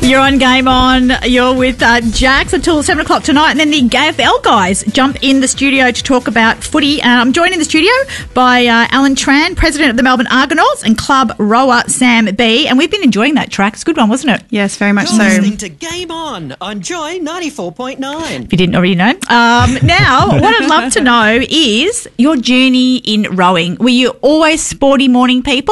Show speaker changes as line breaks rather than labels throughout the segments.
You're on Game On. You're with Jax until 7 o'clock tonight, and then the AFL guys jump in the studio to talk about footy. I'm joined in the studio by Alan Tran, president of the Melbourne Argonauts, and club rower Sam B. And we've been enjoying that track. It's a good one, wasn't it?
Yes, very much
You're
so.
listening to Game On Joy 94.9.
If you didn't already know. Now, what I'd love to know is your journey in rowing. Were you always sporty morning people?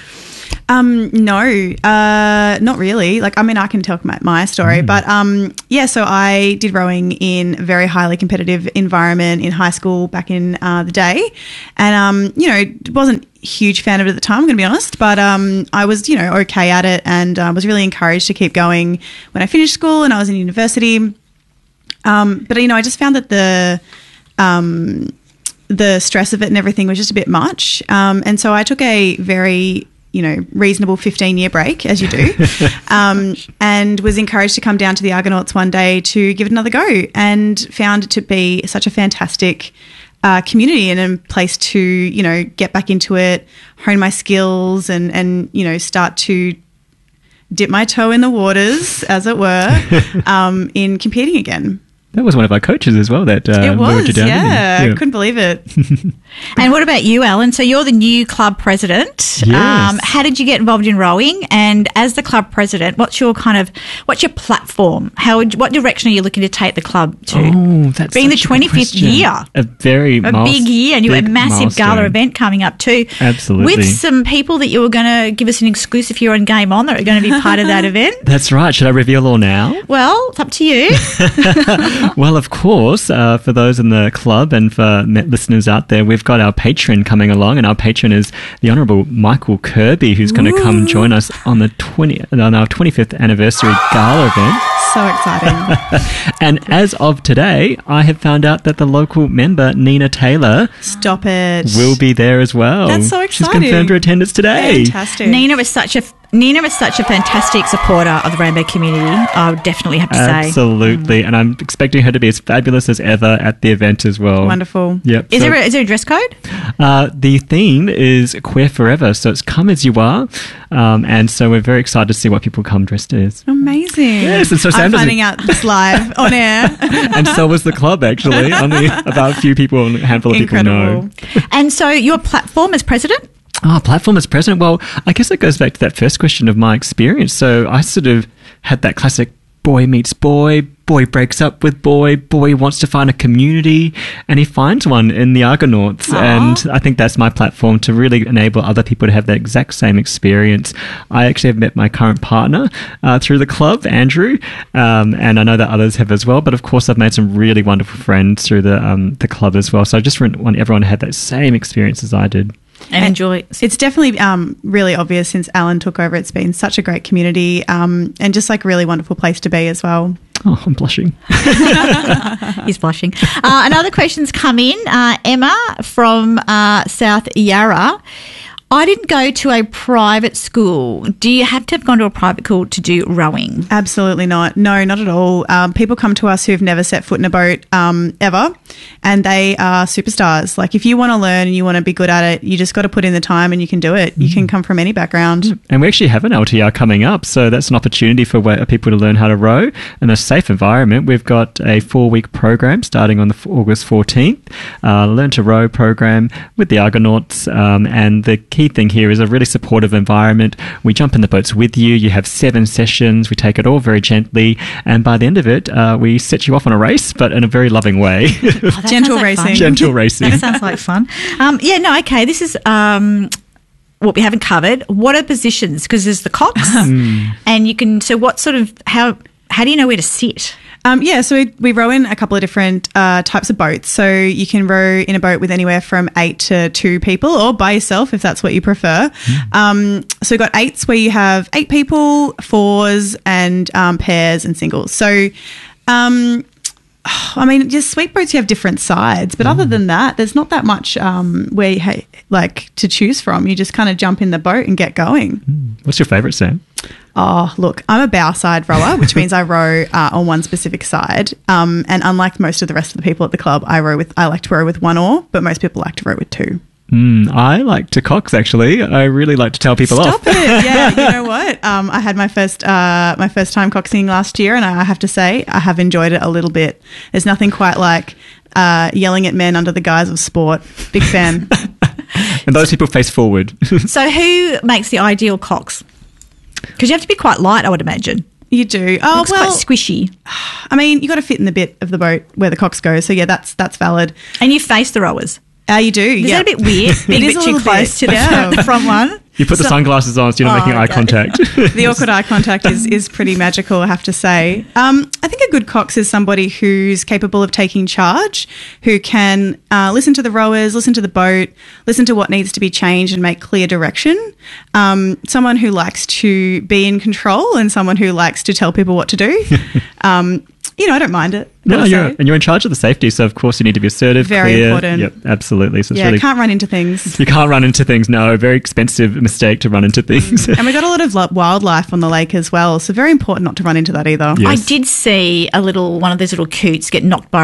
No, not really. Like, I mean, I can tell my story, but so I did rowing in a very highly competitive environment in high school back in the day, and wasn't a huge fan of it at the time, I'm going to be honest, but I was okay at it, and was really encouraged to keep going when I finished school and I was in university. But I just found that the stress of it and everything was just a bit much, and so I took a very reasonable 15-year break, as you do, and was encouraged to come down to the Argonauts one day to give it another go, and found it to be such a fantastic community and a place to, get back into it, hone my skills and start to dip my toe in the waters, as it were, in competing again.
That was one of our coaches as well that
it was,
lured you down.
yeah. I couldn't believe it.
And what about you, Alan? So you're the new club president.
Yes.
How did you get involved in rowing? And as the club president, what's your platform? What direction are you looking to take the club to?
Oh, that's
being the
such a good
25th
question.
year.
A big
year, and you have a massive gala
milestone.
event coming up too.
Absolutely.
With some people that you were going to give us an exclusive here on Game On that are going to be part of that event.
That's right. Should I reveal all now?
Well, it's up to you.
Well, of course, for those in the club and for listeners out there, we've got our patron coming along, and our patron is the Honourable Michael Kirby, who's going to come join us on our 25th anniversary gala event.
So exciting.
And as of today, I have found out that the local member, Nina Taylor,
Stop it.
will be there as well.
That's so
She's
exciting.
confirmed her attendance today.
Fantastic.
Nina is such a fantastic supporter of the Rainbow community, I would definitely have to say.
Absolutely. And I'm expecting her to be as fabulous as ever at the event as well.
Wonderful.
Yep.
Is there a dress code?
The theme is Queer Forever, so it's come as you are. And so we're very excited to see what people come dressed as.
Amazing.
Yes, and so Sam
I'm
doesn't-
finding out this live on air.
And so was the club, actually. Only about a few people, a handful of people know.
Incredible.
And so your platform as president?
Platform as president. Well, I guess it goes back to that first question of my experience. So I sort of had that classic boy meets boy breaks up with boy wants to find a community, and he finds one in the Argonauts.
Aww.
And I think that's my platform to really enable other people to have that exact same experience. I actually have met my current partner through the club, Andrew, and I know that others have as well. But of course, I've made some really wonderful friends through the club as well. So I just want everyone to have that same experience as I did.
And enjoy.
It's definitely really obvious since Alan took over. It's been such a great community and just like a really wonderful place to be as well.
Oh, I'm blushing.
He's blushing. Another question's come in. Emma from South Yarra. I didn't go to a private school. Do you have to have gone to a private school to do rowing?
Absolutely not. No, not at all. People come to us who've never set foot in a boat ever, and they are superstars. Like, if you want to learn and you want to be good at it, you just got to put in the time and you can do it. You can come from any background.
And we actually have an LTR coming up, so that's an opportunity for people to learn how to row in a safe environment. We've got a 4-week program starting on August 14th, Learn to Row program with the Argonauts, and the key thing here is a really supportive environment. We jump in the boats with you. You have 7 sessions. We take it all very gently, and by the end of it, we set you off on a race, but in a very loving way.
That
Gentle
sounds like
racing.
fun.
Gentle racing.
That sounds like fun. Okay. This is what we haven't covered. What are positions? Because there's the cocks, and you can. So, what sort of how do you know where to sit?
So we row in a couple of different types of boats. So you can row in a boat with anywhere from 8 to 2 people, or by yourself if that's what you prefer. So we've got 8s where you have 8 people, 4s, and pairs and singles. So just sweet boats, you have different sides, but other than that, there's not that much where you to choose from. You just kind of jump in the boat and get going.
What's your favourite, Sam?
Oh, look, I'm a bow side rower, which means I row on one specific side. And unlike most of the rest of the people at the club, I like to row with 1 oar, but most people like to row with 2.
I like to cox, actually. I really like to tell people
Stop
off.
it. Yeah, you know what? I had my first time coxing last year, and I have to say I have enjoyed it a little bit. There's nothing quite like yelling at men under the guise of sport. Big fan.
And those people face forward.
So who makes the ideal cox? Because you have to be quite light, I would imagine.
You do.
Oh, looks quite squishy.
I mean, you got to fit in the bit of the boat where the cox goes. So yeah, that's valid.
And you face the rowers.
You do.
Is
yeah.
that a bit weird? Being
It
a
is
bit
a
too
little
close
bit.
to
Yeah.
the front one.
You put the sunglasses on so you're not making eye
okay.
contact.
The awkward eye contact is pretty magical, I have to say. I think a good cox is somebody who's capable of taking charge, who can listen to the rowers, listen to the boat, listen to what needs to be changed and make clear direction. Someone who likes to be in control and someone who likes to tell people what to do. I don't mind it.
No, you're in charge of the safety, so of course you need to be assertive,
Very
clear.
important.
Yep, absolutely. So it's
Yeah,
really,
can't run into things.
you can't run into things. No, very expensive mistake to run into things.
And we got a lot of wildlife on the lake as well, so very important not to run into that either.
Yeah.
I
Yes.
did see one of those little coots get knocked by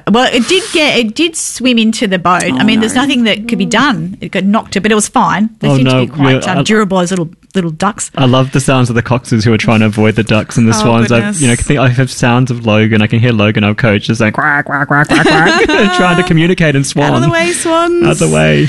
it did swim into the boat. I mean, there's nothing that could be done. It got knocked, but it was fine. They
Oh,
seem
no,
to be quite
yeah,
durable as little ducks.
I love the sounds of the coxes who are trying to avoid the ducks and the swans.
goodness.
I have sounds of Logan. I can hear Logan, our coach, just saying quack, quack, quack, quack, quack, trying to communicate and swan.
Out of the way, swans.
Out of the way.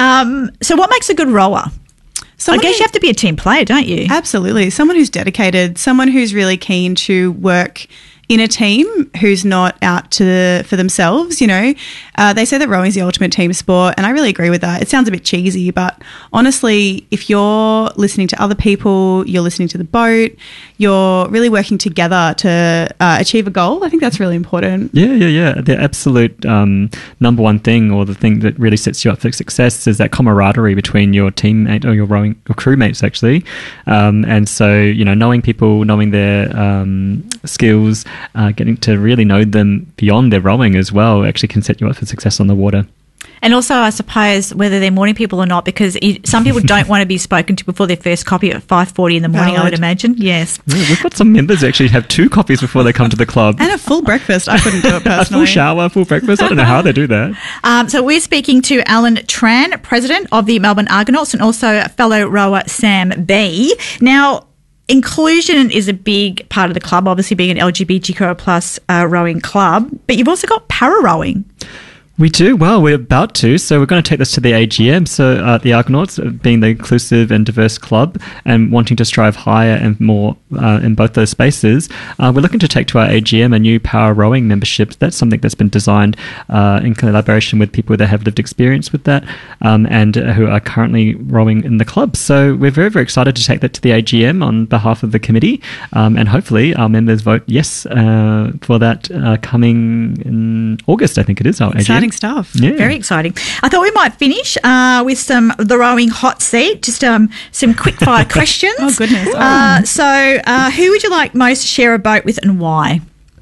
So what makes a good rower? I guess you have to be a team player, don't you?
Absolutely. Someone who's dedicated, someone who's really keen to work in a team, who's not out for themselves. They say that rowing is the ultimate team sport, and I really agree with that. It sounds a bit cheesy, but honestly, if you're listening to other people, you're listening to the boat, you're really working together to achieve a goal, I think that's really important.
Yeah. The absolute number one thing, or the thing that really sets you up for success, is that camaraderie between your teammate or your crewmates, actually. And so, knowing people, knowing their skills, getting to really know them beyond their rowing as well, actually can set you up for success on the water.
And also, I suppose, whether they're morning people or not, because some people don't want to be spoken to before their first coffee at 5:40 in the morning, I would imagine. Yes.
Yeah, we've got some members who actually have 2 coffees before they come to the club.
And a full breakfast. I couldn't do it
A
personally.
full shower, full breakfast. I don't know how they do that.
So we're speaking to Alan Tran, president of the Melbourne Argonauts, and also fellow rower Sam B. Now, inclusion is a big part of the club, obviously being an LGBTQ plus rowing club, but you've also got para rowing.
We do. Well, we're about to. So we're going to take this to the AGM. So the Argonauts, being the inclusive and diverse club and wanting to strive higher and more in both those spaces, we're looking to take to our AGM a new power rowing membership. That's something that's been designed in collaboration with people that have lived experience with that and who are currently rowing in the club. So we're very, very excited to take that to the AGM on behalf of the committee, and hopefully our members vote yes for that coming in August, I think it is, our AGM.
Stuff.
Yeah.
Very exciting. I thought we might finish with the rowing hot seat, just some quick fire questions.
Oh, goodness.
So who would you like most to share a boat with and why?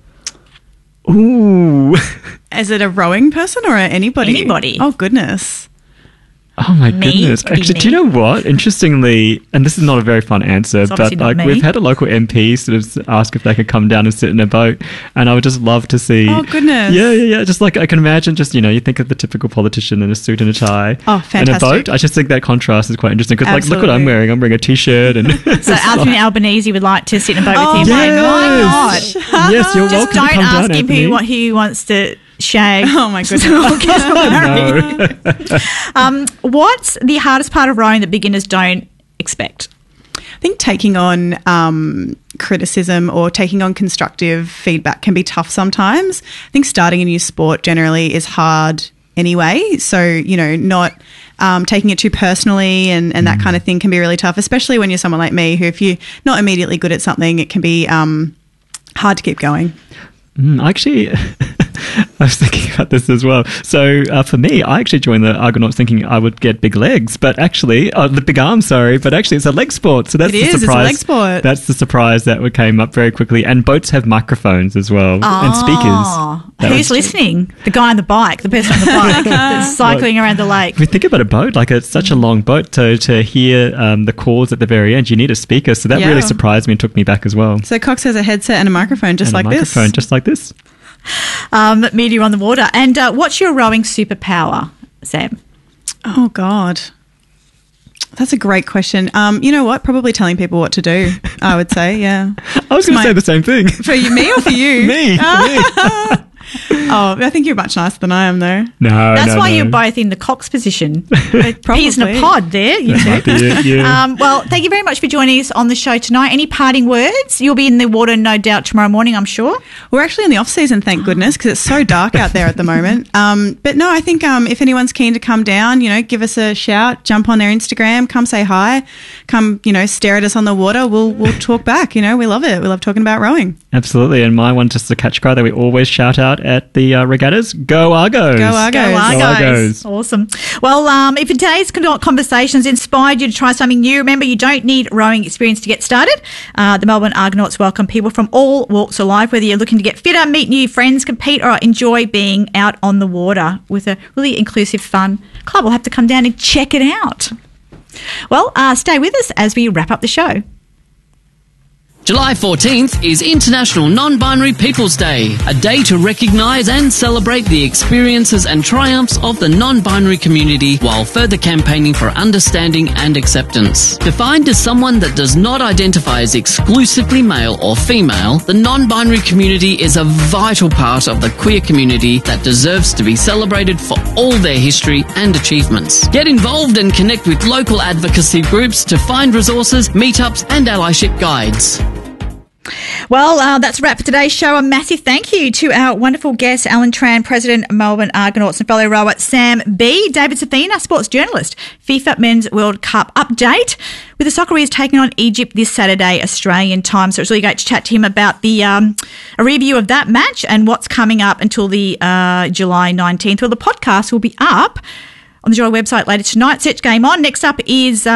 Ooh.
Is it a rowing person or anybody?
Anybody.
Oh, goodness.
Oh my
Me?
goodness!
Pretty
Actually, do you know what? Interestingly, and this is not a very fun answer,
It's
but
obviously not me.
we've had a local MP sort of ask if they could come down and sit in a boat, and I would just love to see.
Oh, goodness.
Yeah. Just like I can imagine, just you think of the typical politician in a suit and a tie.
Oh,
In a
fantastic.
boat. I just think that contrast is quite interesting because, like, look what I'm
Absolutely.
wearing. I'm wearing a t-shirt and.
So Anthony Albanese would like to sit in a boat
Oh,
with him.
yes.
Why not?
Yes, you're
Just
welcome
don't
to come
ask
down,
him
Anthony.
who wants to shag.
Oh, my goodness.
No.
What's the hardest part of rowing that beginners don't expect?
I think taking on criticism or taking on constructive feedback can be tough sometimes. I think starting a new sport generally is hard anyway. So, not taking it too personally and that kind of thing can be really tough, especially when you're someone like me who, if you're not immediately good at something, it can be hard to keep going.
Actually, I was thinking about this as well. So for me, I actually joined the Argonauts thinking I would get big legs, but actually, the big arms, sorry, but actually it's a leg sport. So that's
It
the
is, it's a
surprise.
leg sport.
That's the surprise that came up very quickly. And boats have microphones as well and speakers. That
Who's
was-
listening? The guy on the bike, the person on the bike that's cycling around the lake.
If we think about a boat, like it's such a long boat, so to hear the calls at the very end, you need a speaker. So that
Yeah.
really surprised me and took me back as well.
So Cox has a headset and a microphone just
And
like
a microphone,
this.
just like this.
Media on the water. And what's your rowing superpower, Sam?
Oh, God. That's a great question. You know what? Probably telling people what to do, I would say, yeah.
I was going to say the same thing.
For me or for you?
Me.
Oh, I think you're much nicer than I am, though.
No,
That's why
no.
you're both in the Cox position.
Probably.
Peas in a pod there, you two.
Might be it, yeah.
Well, thank you very much for joining us on the show tonight. Any parting words? You'll be in the water, no doubt, tomorrow morning, I'm sure.
We're actually in the off-season, thank goodness, because it's so dark out there at the moment. But no, I think if anyone's keen to come down, give us a shout, jump on their Instagram, come say hi, come, stare at us on the water. We'll talk back. We love it. We love talking about rowing.
Absolutely. And my one, just the catch cry that we always shout out at the regattas, go Argos.
Go Argos.
Go Argos.
Go Argos.
Awesome. Well, if today's conversations inspired you to try something new, remember you don't need rowing experience to get started. The Melbourne Argonauts welcome people from all walks of life, whether you're looking to get fitter, meet new friends, compete, or enjoy being out on the water with a really inclusive, fun club. We'll have to come down and check it out. Well, stay with us as we wrap up the show.
July 14th is International Non-Binary Peoples Day, a day to recognise and celebrate the experiences and triumphs of the non-binary community while further campaigning for understanding and acceptance. Defined as someone that does not identify as exclusively male or female, the non-binary community is a vital part of the queer community that deserves to be celebrated for all their history and achievements. Get involved and connect with local advocacy groups to find resources, meetups and allyship guides.
Well, that's a wrap for today's show. A massive thank you to our wonderful guest, Alan Tran, President of Melbourne Argonauts, and fellow rower Sam B, David Safina, sports journalist. FIFA Men's World Cup update with the Socceroos taking on Egypt this Saturday, Australian time. So it's really great to chat to him about the a review of that match and what's coming up until the July 19th. Well, the podcast will be up on the Joy website later tonight. Search Game On. Next up is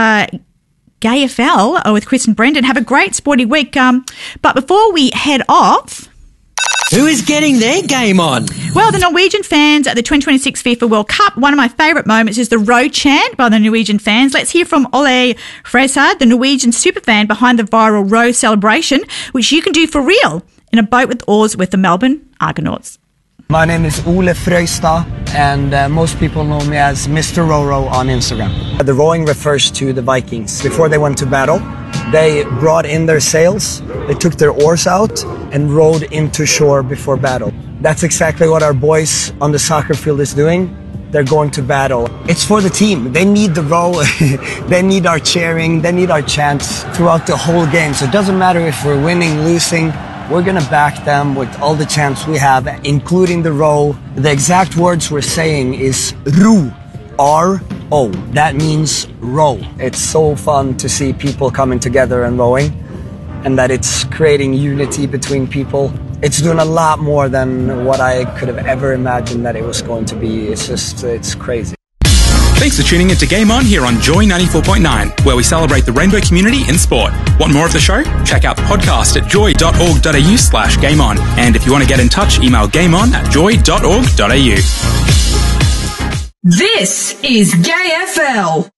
GayFL with Chris and Brendan. Have a great sporty week. But before we head off...
Who is getting their game on?
Well, the Norwegian fans at the 2026 FIFA World Cup. One of my favourite moments is the row chant by the Norwegian fans. Let's hear from Ole Fresard, the Norwegian superfan behind the viral row celebration, which you can do for real in a boat with oars with the Melbourne Argonauts.
My name is Ole Frøystad, and most people know me as Mr. Roro on Instagram. The rowing refers to the Vikings. Before they went to battle, they brought in their sails, they took their oars out, and rowed into shore before battle. That's exactly what our boys on the soccer field is doing. They're going to battle. It's for the team. They need the row, they need our cheering, they need our chants throughout the whole game. So it doesn't matter if we're winning, losing, we're going to back them with all the chants we have, including the row. The exact words we're saying is ro, R-O. That means row. It's so fun to see people coming together and rowing, and that it's creating unity between people. It's doing a lot more than what I could have ever imagined that it was going to be. It's crazy.
Thanks for tuning in to Game On here on Joy 94.9, where we celebrate the rainbow community in sport. Want more of the show? Check out the podcast at joy.org.au/gameon. And if you want to get in touch, email gameon@joy.org.au.
This is GayFL.